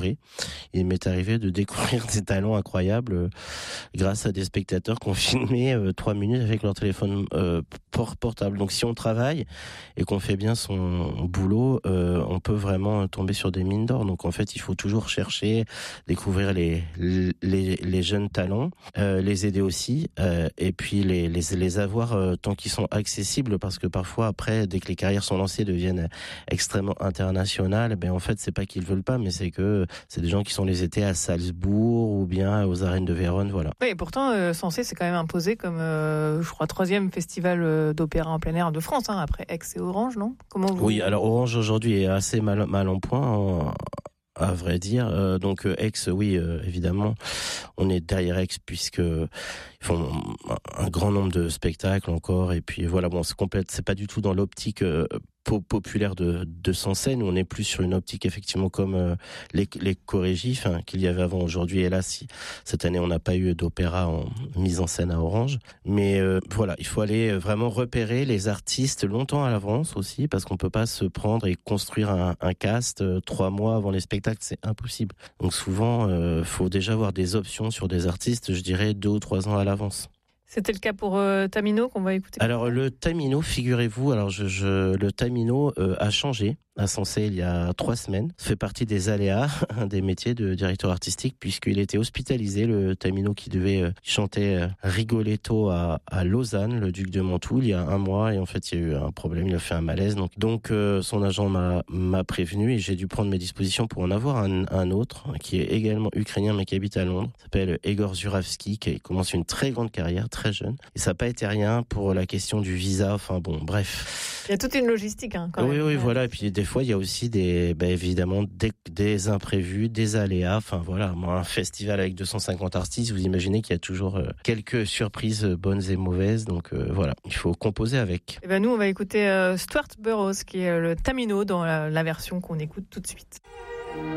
découvrir. Il m'est arrivé de découvrir des talents incroyables grâce à des spectateurs qui ont filmé 3 minutes avec leur téléphone portable. Donc si on travaille et qu'on fait bien son boulot, on peut vraiment tomber sur des mines d'or. Donc en fait, il faut toujours chercher, découvrir les jeunes talents, les aider aussi, et puis les avoir tant qu'ils sont accessibles, parce que parfois après, dès que les carrières sont lancées, deviennent extrêmement internationales. En fait, c'est pas qu'ils veulent pas, mais c'est que c'est des gens qui sont les étés à Salzbourg ou bien aux arènes de Vérone, voilà. Oui, et pourtant, Sensé s'est quand même imposé comme, je crois, 3e festival d'opéra en plein air de France, après Aix et Orange, non ? Oui, alors Orange aujourd'hui est assez mal en point, à vrai dire. Donc Aix, oui, évidemment, on est derrière Aix puisque ils font un grand nombre de spectacles encore. Et puis voilà, bon, c'est pas du tout dans l'optique populaire de Sensé. Nous, on est plus sur une optique effectivement comme les chorégies qu'il y avait avant. Aujourd'hui, hélas, cette année, on n'a pas eu d'opéra en mise en scène à Orange. Mais voilà, il faut aller vraiment repérer les artistes longtemps à l'avance aussi, parce qu'on peut pas se prendre et construire un cast 3 mois avant les spectacles, c'est impossible. Donc souvent, faut déjà avoir des options sur des artistes, je dirais 2 ou 3 ans à l'avance. C'était le cas pour Tamino qu'on va écouter. Alors le Tamino, figurez-vous, le Tamino a changé à Sensé il y a 3 semaines. Ça fait partie des aléas des métiers de directeur artistique, puisqu'il était hospitalisé, le Tamino qui devait chanter Rigoletto à Lausanne, le duc de Mantoue, il y a 1 mois, et en fait il y a eu un problème, il a fait un malaise. Donc son agent m'a prévenu et j'ai dû prendre mes dispositions pour en avoir un autre qui est également ukrainien mais qui habite à Londres. Il s'appelle Egor Zuravski, qui commence une très grande carrière, très jeune. Et ça n'a pas été rien pour la question du visa, enfin bon, bref. Il y a toute une logistique, quand même. Oui, voilà. Et puis des fois, il y a aussi évidemment des imprévus, des aléas. Enfin voilà, moi, un festival avec 250 artistes, vous imaginez qu'il y a toujours quelques surprises bonnes et mauvaises. Donc voilà, il faut composer avec. Et nous, on va écouter Stuart Burroughs, qui est le Tamino dans la version qu'on écoute tout de suite.